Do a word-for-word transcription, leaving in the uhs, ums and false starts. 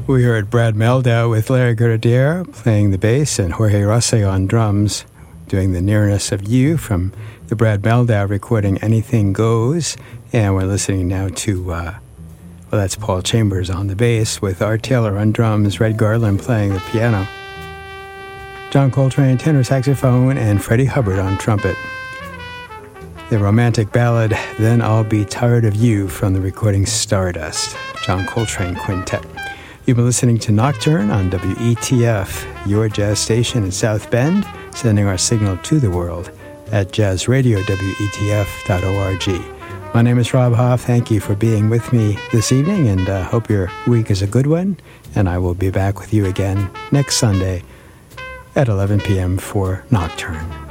We heard Brad Mehldau with Larry Grenadier playing the bass and Jorge Rossi on drums, doing The Nearness of You from the Brad Mehldau recording Anything Goes. And we're listening now to, uh, well, that's Paul Chambers on the bass with Art Taylor on drums, Red Garland playing the piano, John Coltrane tenor saxophone, and Freddie Hubbard on trumpet. The romantic ballad, Then I'll Be Tired of You from the recording Stardust, John Coltrane Quintet. You've been listening to Nocturne on W E T F, your jazz station in South Bend, sending our signal to the world at jazz radio w e t f dot org. My name is Rob Hoff. Thank you for being with me this evening, and uh, hope your week is a good one. And I will be back with you again next Sunday at eleven p.m. for Nocturne.